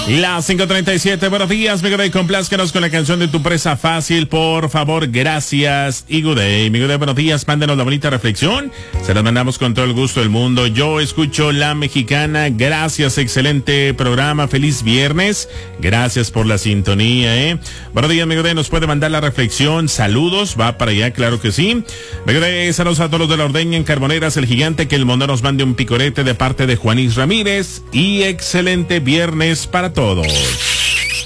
Las 5:37, buenos días, mi Day, complázcanos con la canción de tu presa fácil, por favor, gracias, y Good Day. Mi Good Day, buenos días, mándenos la bonita reflexión, se las mandamos con todo el gusto del mundo. Yo escucho La Mexicana, gracias, excelente programa, feliz viernes, gracias por la sintonía, Buenos días, mi Good Day, nos puede mandar la reflexión, saludos, va para allá, claro que sí. Mi Good Day, saludos a todos los de la Ordeña en Carboneras, el Gigante, que el mundo nos mande un picorete de parte de Juanis Ramírez, y excelente viernes para todos.